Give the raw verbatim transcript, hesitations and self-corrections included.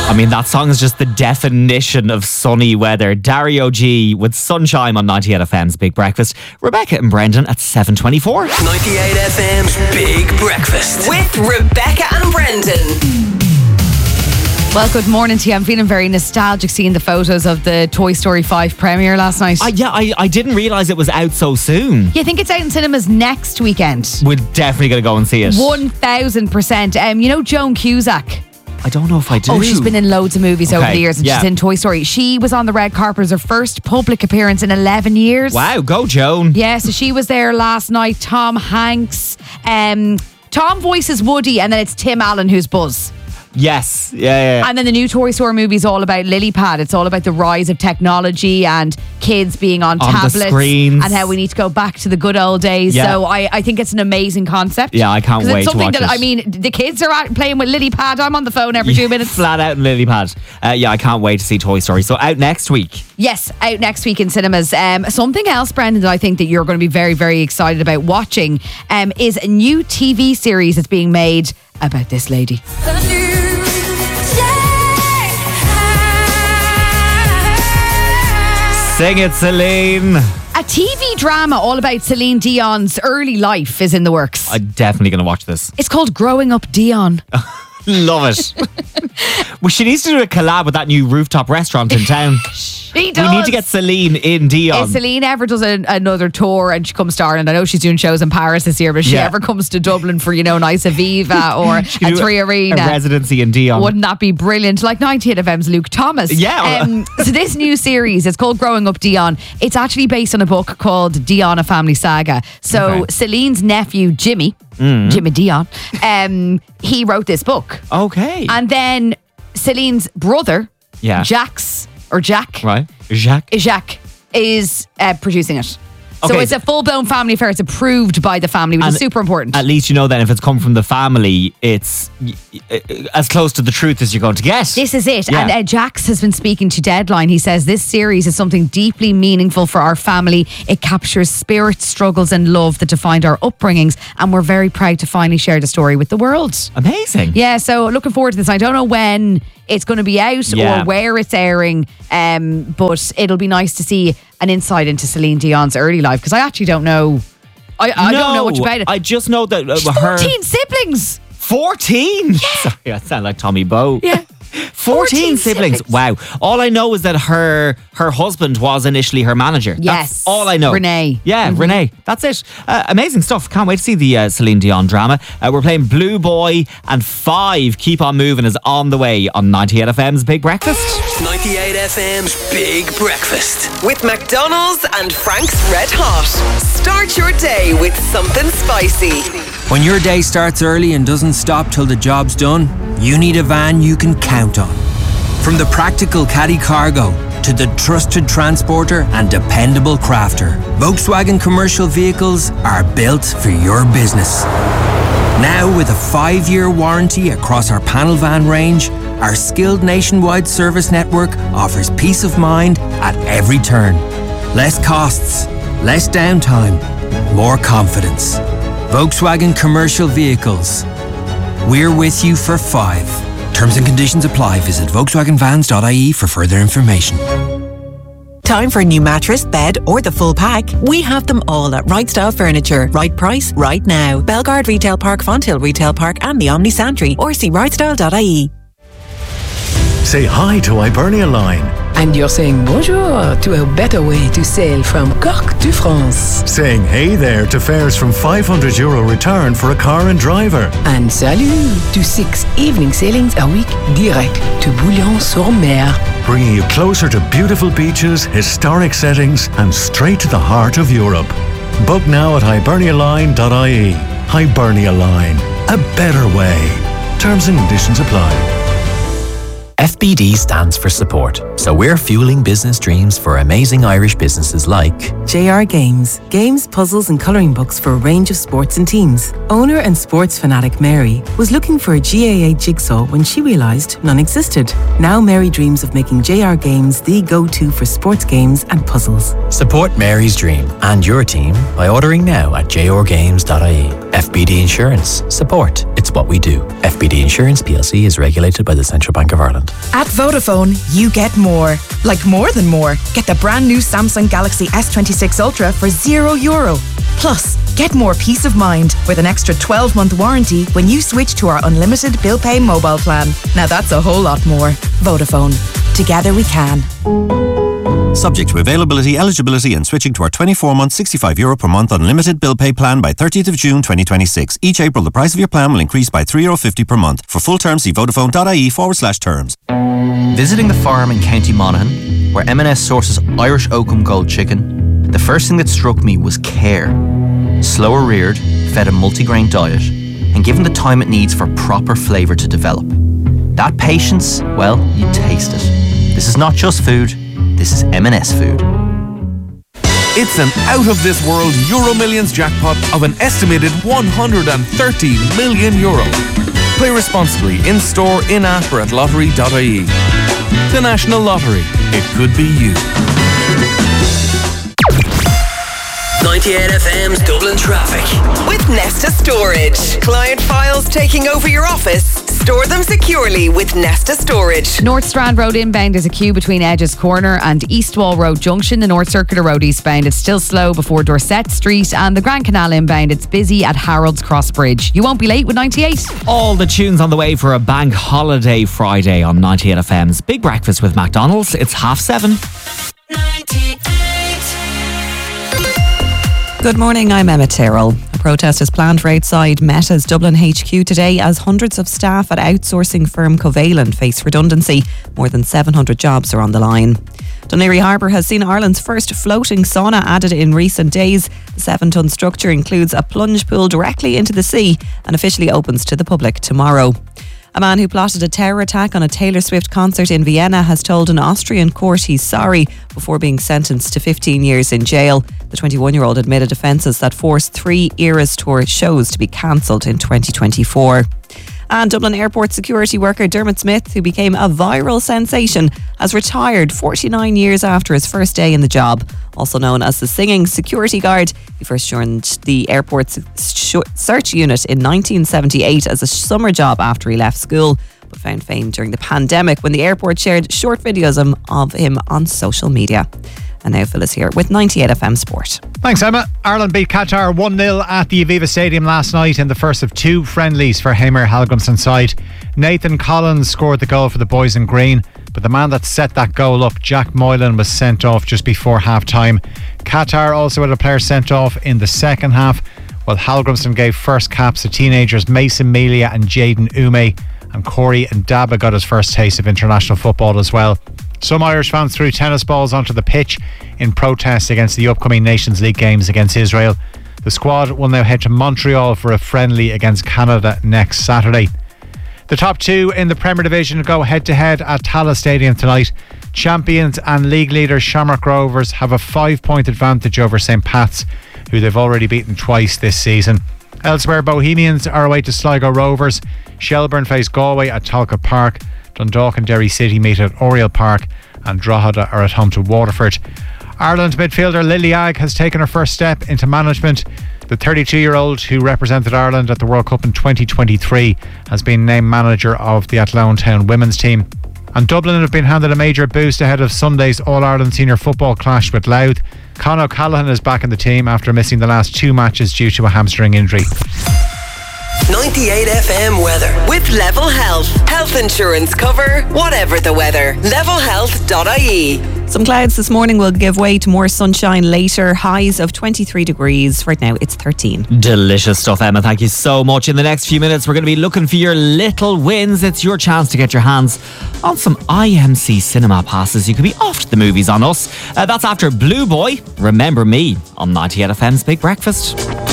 I mean, that song is just the definition of sunny weather. Dario G with Sunshine on ninety-eight F M's Big Breakfast. Rebecca and Brendan at seven twenty-four. ninety-eight F M's Big Breakfast with Rebecca and Brendan. Well, good morning to you. I'm feeling very nostalgic seeing the photos of the Toy Story five premiere last night. Uh, yeah, I, I didn't realise it was out so soon. Yeah, I think it's out in cinemas next weekend. We're definitely going to go and see it. one thousand percent. Um, you know Joan Cusack? I don't know if I do. Oh, she's been in loads of movies okay. over the years, and yeah. she's in Toy Story. She was on the red carpet as her first public appearance in eleven years. Wow, go Joan. Yeah, so she was there last night. Tom Hanks. Um, Tom voices Woody, and then it's Tim Allen who's Buzz. Yes, yeah, yeah, yeah. And then the new Toy Story movie is all about Lilypad. It's all about the rise of technology and kids being on, on tablets the screens. And how we need to go back to the good old days. Yeah. So I, I think it's an amazing concept. Yeah, I can't wait it's something to watch that, it. I mean, the kids are out playing with Lilypad. I'm on the phone every yeah, two minutes. Flat out in Lilypad. Uh, yeah, I can't wait to see Toy Story. So out next week. Yes, out next week in cinemas. Um, something else, Brendan, that I think that you're going to be very, very excited about watching um, is a new T V series that's being made about this lady. Sing it, Celine. A T V drama all about Celine Dion's early life is in the works. I'm definitely going to watch this. It's called Growing Up Dion. Love it. Well, she needs to do a collab with that new rooftop restaurant in town. She does. We need to get Celine in Dion. If Celine ever does a, another tour and she comes to Ireland, I know she's doing shows in Paris this year, but if she yeah. ever comes to Dublin for, you know, Nice Aviva or a Three Arena, a residency in Dion. Wouldn't that be brilliant? Like ninety-eight F M's Luke Thomas. Yeah. Um, so this new series, it's called Growing Up Dion. It's actually based on a book called Dion, A Family Saga. So okay. Celine's nephew, Jimmy, mm. Jimmy Dion, um, he wrote this book. Okay. And then Celine's brother, yeah. Jax, or Jack. Right. Jacques. Jacques is uh, producing it. So okay. it's a full-blown family affair. It's approved by the family, which and is super important. At least you know then if it's come from the family, it's as close to the truth as you're going to get. This is it. Yeah. And uh, Jax has been speaking to Deadline. He says this series is something deeply meaningful for our family. It captures spirit, struggles and love that defined our upbringings. And we're very proud to finally share the story with the world. Amazing. Yeah, so looking forward to this. I don't know when it's going to be out yeah. or where it's airing, um, but it'll be nice to see an insight into Celine Dion's early life, because I actually don't know. I, I no, don't know much about it. I just know that uh, She's her fourteen siblings. fourteen? Yeah. Sorry, that sounded like Tommy Bow. Yeah. fourteen, fourteen siblings. siblings. Wow. All I know is that her her husband was initially her manager. Yes. That's all I know. Renee. Yeah, mm-hmm. Renee. That's it. Uh, amazing stuff. Can't wait to see the uh, Celine Dion drama. Uh, we're playing Blue Boy, and Five Keep On Moving is on the way on ninety-eight F M's Big Breakfast. ninety-eight F M's Big Breakfast with McDonald's and Frank's Red Hot. Start your day with something spicy. When your day starts early and doesn't stop till the job's done, you need a van you can count on. From the practical caddy cargo to the trusted transporter and dependable crafter, Volkswagen commercial vehicles are built for your business. Now with a five-year warranty across our panel van range, our skilled nationwide service network offers peace of mind at every turn. Less costs, less downtime, more confidence. Volkswagen commercial vehicles. We're with you for five. Terms and conditions apply. Visit Volkswagen Vans dot I E for further information. Time for a new mattress, bed or the full pack? We have them all at Right Style Furniture. Right price, right now. Belgard Retail Park, Fonthill Retail Park and the Omni Santry, or see right style dot I E. Say hi to Hibernia Line. And you're saying bonjour to a better way to sail from Cork to France. Saying hey there to fares from five hundred euro return for a car and driver. And salut to six evening sailings a week direct to Bouillon-sur-Mer. Bringing you closer to beautiful beaches, historic settings and straight to the heart of Europe. Book now at hibernia line dot I E. Hibernia Line. A better way. Terms and conditions apply. F B D stands for support, so we're fueling business dreams for amazing Irish businesses like J R Games. Games, puzzles and colouring books for a range of sports and teams. Owner and sports fanatic Mary was looking for a G A A jigsaw when she realised none existed. Now Mary dreams of making J R Games the go-to for sports games and puzzles. Support Mary's dream and your team by ordering now at j r games dot I E. F B D Insurance. Support. It's It's what we do. F B D Insurance P L C is regulated by the Central Bank of Ireland. At Vodafone, you get more. Like more than more. Get the brand new Samsung Galaxy S twenty-six Ultra for zero euro. Plus, get more peace of mind with an extra twelve month warranty when you switch to our unlimited bill pay mobile plan. Now that's a whole lot more. Vodafone. Together we can. Subject to availability, eligibility and switching to our twenty-four month sixty-five euro per month unlimited bill pay plan by thirtieth of June twenty twenty-six. Each April the price of your plan will increase by three euro fifty per month. For full terms see vodafone.ie forward slash terms. Visiting the farm in County Monaghan, where M and S sources Irish Oakham Gold chicken, the first thing that struck me was care. Slower reared, fed a multigrain diet, and given the time it needs for proper flavour to develop. That patience, well, you taste it. This is not just food, this is M and S food. It's an out-of-this-world Euro Millions jackpot of an estimated one hundred thirty million euro. Play responsibly in-store, in-app or at lottery dot I E. The National Lottery. It could be you. ninety-eight F M's Dublin Traffic. With Nesta Storage. Client files taking over your office? Store them securely with Nesta Storage. North Strand Road inbound is a queue between Edges Corner and East Wall Road Junction. The North Circular Road eastbound, it's still slow before Dorset Street, and the Grand Canal inbound, it's busy at Harold's Cross Bridge. You won't be late with ninety-eight. All the tunes on the way for a bank holiday Friday on ninety-eight F M's Big Breakfast with McDonald's. It's half seven. Good morning, I'm Emma Tyrrell. A protest is planned for outside Meta's Dublin H Q today as hundreds of staff at outsourcing firm Covalent face redundancy. More than seven hundred jobs are on the line. Dún Laoghaire Harbour has seen Ireland's first floating sauna added in recent days. The seven-tonne structure includes a plunge pool directly into the sea and officially opens to the public tomorrow. A man who plotted a terror attack on a Taylor Swift concert in Vienna has told an Austrian court he's sorry before being sentenced to fifteen years in jail. The twenty-one-year-old admitted offences that forced three Eras Tour shows to be cancelled in twenty twenty-four. And Dublin Airport security worker Dermot Smith, who became a viral sensation, has retired forty-nine years after his first day in the job. Also known as the singing security guard, he first joined the airport's search unit in nineteen seventy-eight as a summer job after he left school, but found fame during the pandemic when the airport shared short videos of him on social media. And now Phil is here with ninety-eight F M Sport. Thanks, Emma. Ireland beat Qatar one nil at the Aviva Stadium last night in the first of two friendlies for Heimir Hallgrímsson's side. Nathan Collins scored the goal for the boys in green, but the man that set that goal up, Jack Moylan, was sent off just before half-time. Qatar also had a player sent off in the second half, while Hallgrímsson gave first caps to teenagers Mason Melia and Jaden Ume, and Corey Ndaba got his first taste of international football as well. Some Irish fans threw tennis balls onto the pitch in protest against the upcoming Nations League games against Israel. The squad will now head to Montreal for a friendly against Canada next Saturday. The top two in the Premier Division go head-to-head at Tallaght Stadium tonight. Champions and league leaders Shamrock Rovers have a five-point advantage over Saint Pat's, who they've already beaten twice this season. Elsewhere, Bohemians are away to Sligo Rovers. Shelburne face Galway at Talcott Park. Dundalk and Derry City meet at Oriel Park, and Drogheda are at home to Waterford. Ireland midfielder Lily Agg has taken her first step into management. The thirty-two-year-old who represented Ireland at the World Cup in twenty twenty-three has been named manager of the Athlone Town women's team. And Dublin have been handed a major boost ahead of Sunday's All-Ireland Senior Football clash with Louth. Con O'Callaghan is back in the team after missing the last two matches due to a hamstring injury. ninety-eight F M weather with Level Health. Health insurance cover, whatever the weather. level health dot I E. Some clouds this morning will give way to more sunshine later. Highs of twenty-three degrees. Right now it's thirteen. Delicious stuff, Emma. Thank you so much. In the next few minutes, we're going to be looking for your little wins. It's your chance to get your hands on some I M C cinema passes. You could be off to the movies on us. Uh, that's after Blue Boy, Remember Me, on ninety-eight F M's Big Breakfast.